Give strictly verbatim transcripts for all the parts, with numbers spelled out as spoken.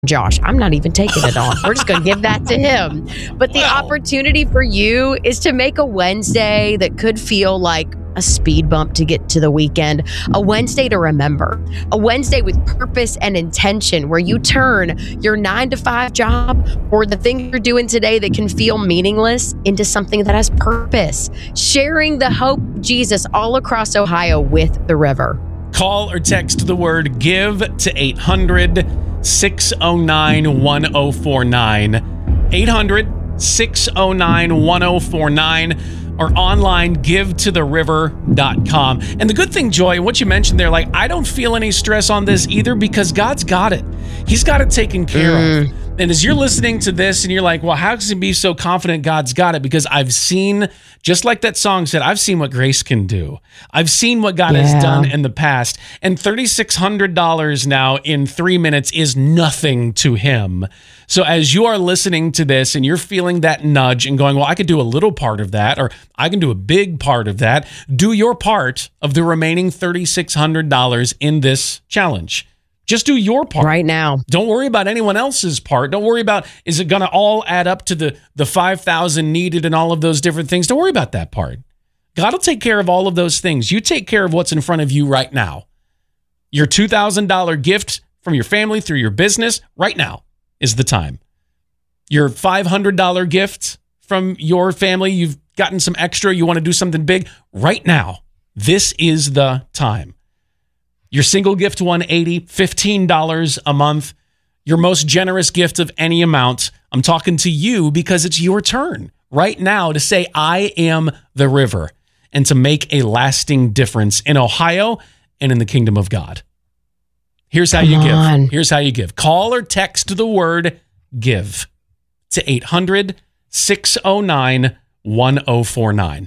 Josh. I'm not even taking it off. We're just going to give that to him. But the Wow. opportunity for you is to make a Wednesday that could feel like a speed bump to get to the weekend, a Wednesday to remember, a Wednesday with purpose and intention where you turn your nine to five job or the thing you're doing today that can feel meaningless into something that has purpose, sharing the hope of Jesus all across Ohio with the river. Call or text the word GIVE to eight hundred, six oh nine, one oh four nine. eight hundred, six oh nine, one oh four nine. Or online, give to the river dot com. And the good thing, Joy, what you mentioned there, like, I don't feel any stress on this either because God's got it. He's got it taken care mm. of. And as you're listening to this and you're like, well, how can you be so confident God's got it? Because I've seen, just like that song said, I've seen what grace can do. I've seen what God yeah. has done in the past. And three thousand six hundred dollars now in three minutes is nothing to him. So as you are listening to this and you're feeling that nudge and going, well, I could do a little part of that, or I can do a big part of that, do your part of the remaining three thousand six hundred dollars in this challenge. Just do your part. Right now. Don't worry about anyone else's part. Don't worry about, is it going to all add up to the, the five thousand needed and all of those different things? Don't worry about that part. God will take care of all of those things. You take care of what's in front of you right now. Your two thousand dollars gift from your family through your business right now is the time. Your five hundred dollars gift from your family, you've gotten some extra, you want to do something big right now. This is the time. Your single gift, one hundred eighty dollars, fifteen dollars a month. Your most generous gift of any amount. I'm talking to you because it's your turn right now to say, I am the river, and to make a lasting difference in Ohio and in the kingdom of God. Here's how Come you on. give. Here's how you give. Call or text the word GIVE to eight hundred, six oh nine, one oh four nine.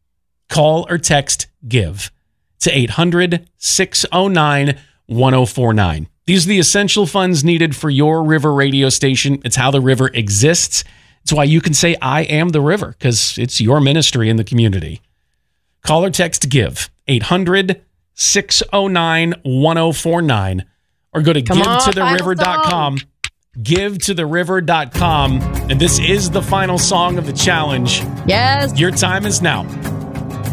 Call or text GIVE to eight hundred, six oh nine, one oh four nine. These are the essential funds needed for your river radio station. It's how the river exists. It's why you can say, I am the river, because it's your ministry in the community. Call or text GIVE, eight hundred, six oh nine, one oh four nine, or go to give to the river dot com. give to the river dot com. And this is the final song of the challenge. Yes. Your time is now.